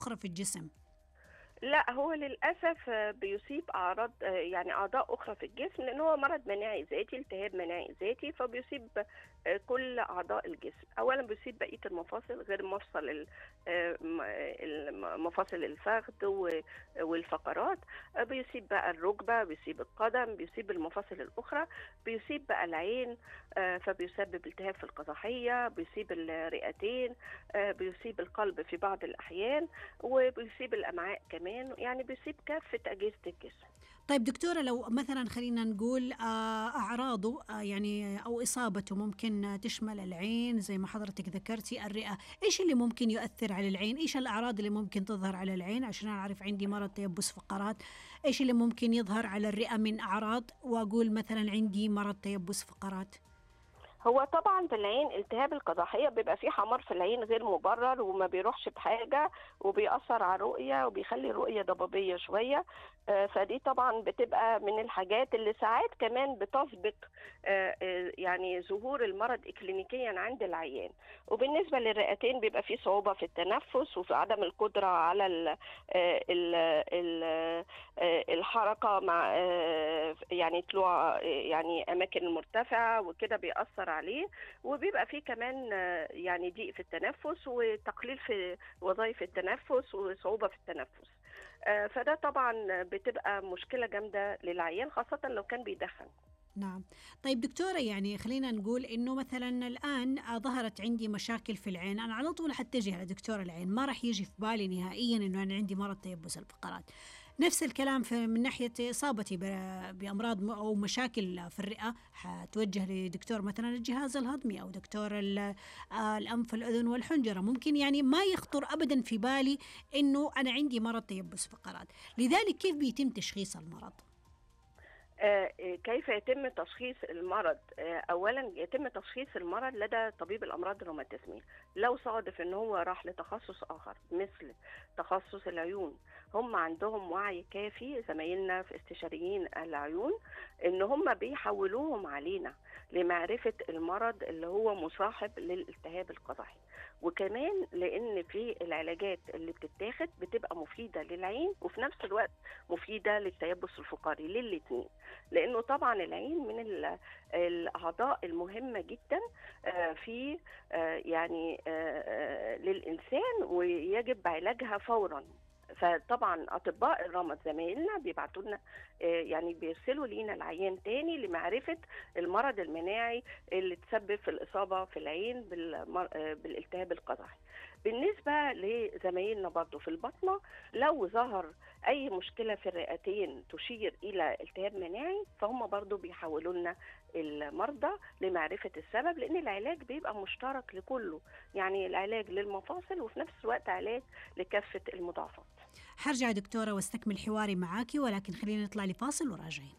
أخرى في الجسم؟ لا، هو للأسف بيصيب أعراض يعني أعضاء أخرى في الجسم، لأن هو مرض مناعي ذاتي، التهاب مناعي ذاتي، فبيصيب كل أعضاء الجسم. أولا بيصيب بقية المفاصل غير مفصل مفاصل الفخذ والفقرات، بيصيب بقى الركبة، بيصيب القدم، بيصيب المفاصل الأخرى، بيصيب بقى العين، فبيسبب التهاب في القزحية، بيصيب الرئتين، بيصيب القلب في بعض الأحيان، وبيصيب الأمعاء كمان، يعني بيصيب كافة أجهزة الجسم. طيب دكتورة، لو مثلا خلينا نقول أعراضه يعني أو إصابته ممكن تشمل العين زي ما حضرتك ذكرتي، الرئة، إيش اللي ممكن يؤثر على العين؟ إيش الأعراض اللي ممكن تظهر على العين عشان أعرف عندي مرض تيبس فقرات؟ إيش اللي ممكن يظهر على الرئة من أعراض وأقول مثلا عندي مرض تيبس فقرات؟ هو طبعا في العين التهاب القزحية بيبقى فيه حمار في العين غير مبرر وما بيروحش بحاجة، وبيأثر على الرؤية وبيخلي الرؤية ضبابية شوية. فدي طبعا بتبقى من الحاجات اللي ساعات كمان بتسبق يعني ظهور المرض إكلينيكيا عند العيان. وبالنسبة للرئتين بيبقى فيه صعوبة في التنفس وفي عدم القدرة على الحركة مع يعني طلوع يعني أماكن مرتفعة وكده بيأثر عليه. وبيبقى فيه كمان يعني ضيق في التنفس وتقليل في وظائف التنفس وصعوبة في التنفس. فده طبعا بتبقى مشكلة جامدة للعيان، خاصة لو كان بيدخن. نعم. طيب دكتورة، يعني خلينا نقول إنه مثلا الآن ظهرت عندي مشاكل في العين، أنا على طول حتجه على دكتور العين، ما راح يجي في بالي نهائيا إنه أنا عندي مرض تيبس الفقرات. نفس الكلام من ناحية إصابتي بأمراض أو مشاكل في الرئة، حتوجه لدكتور مثلا الجهاز الهضمي أو دكتور الأنف الأذن والحنجرة. ممكن يعني ما يخطر أبدا في بالي إنه أنا عندي مرض تيبس فقرات. لذلك كيف بيتم تشخيص المرض؟ كيف يتم تشخيص المرض؟ اولا يتم تشخيص المرض لدى طبيب الامراض الروماتيزميه. لو صادف ان هو راح لتخصص اخر مثل تخصص العيون، هم عندهم وعي كافي زمايلنا في استشاريين العيون ان هم بيحولوهم علينا لمعرفه المرض اللي هو مصاحب للالتهاب القزحي. وكمان لان في العلاجات اللي بتتاخد بتبقى مفيده للعين وفي نفس الوقت مفيده للتيبس الفقري، للاثنين، لانه طبعا العين من الاعضاء المهمه جدا في يعني للانسان، ويجب علاجها فورا. فطبعا اطباء الرمد زمايلنا بيبعتوا لنا يعني بيرسلوا لينا العيان تاني لمعرفه المرض المناعي اللي تسبب في الاصابه في العين بالالتهاب القزحي. بالنسبه لزمايلنا برضو في البطنه، لو ظهر اي مشكله في الرئتين تشير الى التهاب مناعي، فهم برضو بيحولوا لنا المرضى لمعرفه السبب، لان العلاج بيبقى مشترك لكله، يعني العلاج للمفاصل وفي نفس الوقت علاج لكافه المضاعفات. حرجع دكتورة واستكمل حواري معاكي، ولكن خلينا نطلع لفاصل وراجعين.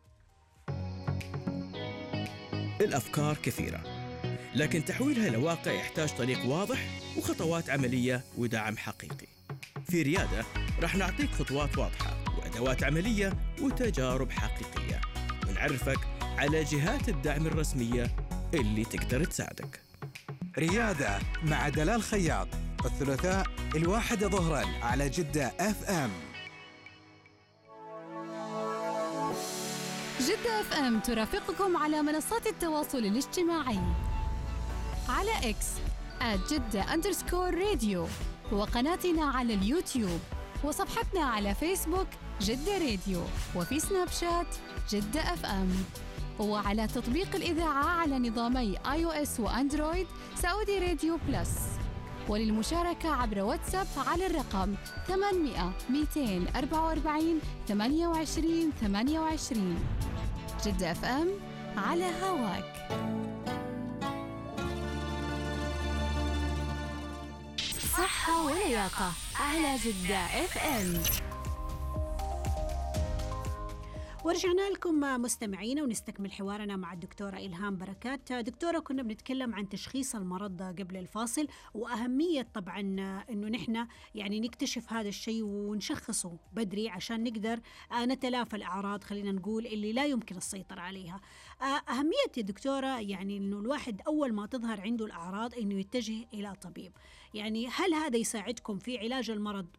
الأفكار كثيرة، لكن تحويلها لواقع يحتاج طريق واضح وخطوات عملية ودعم حقيقي. في ريادة رح نعطيك خطوات واضحة وأدوات عملية وتجارب حقيقية، ونعرفك على جهات الدعم الرسمية اللي تقدر تساعدك. ريادة مع دلال خياط، الثلاثاء 1 ظهرا على جدة FM. جدة FM ترافقكم على منصات التواصل الاجتماعي على X @جدة_راديو، وقناتنا على اليوتيوب، وصفحتنا على فيسبوك جدة راديو، وفي سناب شات جدة FM، وعلى تطبيق الإذاعة على نظامي iOS وأندرويد سعودي راديو بلس. وللمشاركة عبر واتساب على الرقم 800 244 28 28. جدة FM على هواك. صحة ولياقة على جدة FM. ورجعنا لكم مستمعينا ونستكمل حوارنا مع الدكتورة إلهام بركات. دكتورة، كنا بنتكلم عن تشخيص المرض قبل الفاصل، وأهمية طبعا أنه نحن يعني نكتشف هذا الشيء ونشخصه بدري عشان نقدر نتلافى الأعراض، خلينا نقول اللي لا يمكن السيطرة عليها. أهمية يا دكتورة يعني أنه الواحد أول ما تظهر عنده الأعراض أنه يتجه إلى طبيب، يعني هل هذا يساعدكم في علاج المرض